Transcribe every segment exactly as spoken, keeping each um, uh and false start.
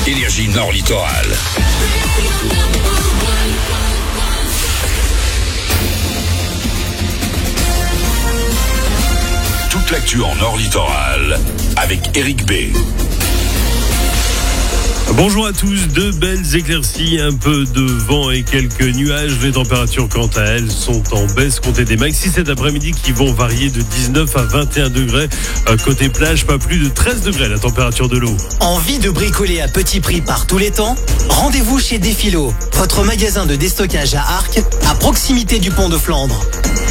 Énergie Nord Littoral. Toute l'actu en Nord Littoral avec Eric B. Bonjour à tous, de belles éclaircies, un peu de vent et quelques nuages. Les températures, quant à elles, sont en baisse. Comptez des maxis cet après-midi qui vont varier de dix-neuf à vingt et un degrés. Côté plage, pas plus de treize degrés la température de l'eau. Envie de bricoler à petit prix par tous les temps ? Rendez-vous chez Défilo, votre magasin de déstockage à Arques, à proximité du pont de Flandre.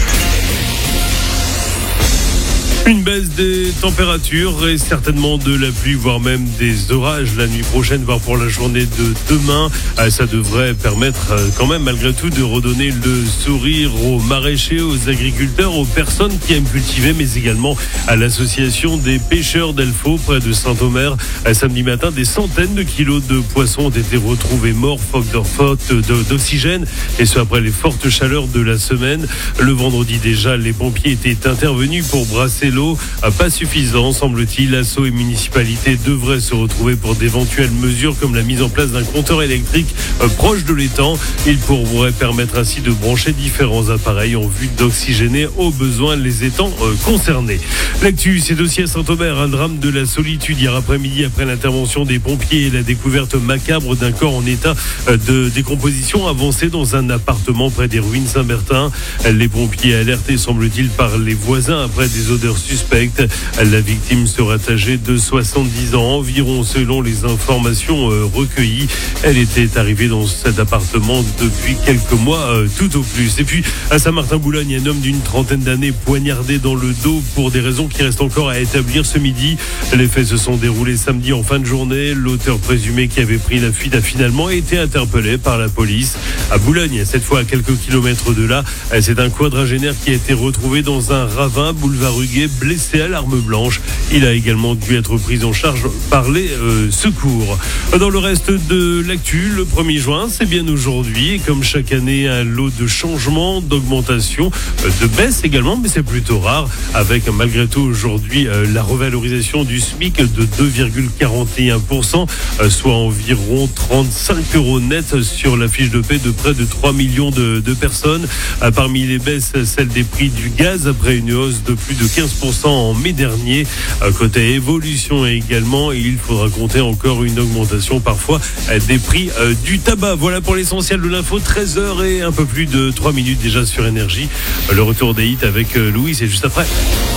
Une baisse des températures et certainement de la pluie, voire même des orages la nuit prochaine, voire pour la journée de demain. Ça devrait permettre quand même malgré tout de redonner le sourire aux maraîchers, aux agriculteurs, aux personnes qui aiment cultiver, mais également à l'association des pêcheurs d'Elfaux près de Saint-Omer. Samedi matin, des centaines de kilos de poissons ont été retrouvés morts, faute d'oxygène, et ce après les fortes chaleurs de la semaine. Le vendredi déjà, les pompiers étaient intervenus pour brasser l'eau. Pas suffisant, semble-t-il. Asso et municipalités devraient se retrouver pour d'éventuelles mesures comme la mise en place d'un compteur électrique euh, proche de l'étang. Il pourrait permettre ainsi de brancher différents appareils en vue d'oxygéner au besoin les étangs euh, concernés. L'actu, c'est aussi à Saint-Omer, un drame de la solitude hier après-midi après l'intervention des pompiers et la découverte macabre d'un corps en état euh, de décomposition avancé dans un appartement près des ruines Saint-Bertin. Les pompiers alertés, semble-t-il, par les voisins après des odeurs suspecte. La victime serait âgée de soixante-dix ans environ selon les informations euh, recueillies. Elle était arrivée dans cet appartement depuis quelques mois euh, tout au plus. Et puis à Saint-Martin-Boulogne, un homme d'une trentaine d'années poignardé dans le dos pour des raisons qui restent encore à établir ce midi. Les faits se sont déroulés samedi en fin de journée. L'auteur présumé qui avait pris la fuite a finalement été interpellé par la police. À Boulogne, cette fois à quelques kilomètres de là, c'est un quadragénaire qui a été retrouvé dans un ravin boulevard Huguet, blessé à l'arme blanche. Il a également dû être pris en charge par les euh, secours. Dans le reste de l'actu, le premier juin, c'est bien aujourd'hui. Et comme chaque année, un lot de changements, d'augmentation, de baisse également, mais c'est plutôt rare. Avec malgré tout aujourd'hui euh, la revalorisation du SMIC de deux virgule quarante et un pour cent, euh, soit environ trente-cinq euros net sur la fiche de paie de près de trois millions de, de personnes. Euh, parmi les baisses, celle des prix du gaz après une hausse de plus de quinze pour cent en mai dernier. Côté évolution également, il faudra compter encore une augmentation parfois des prix du tabac. Voilà pour l'essentiel de l'info. treize heures et un peu plus de trois minutes déjà sur Énergie. Le retour des hits avec Louis, c'est juste après.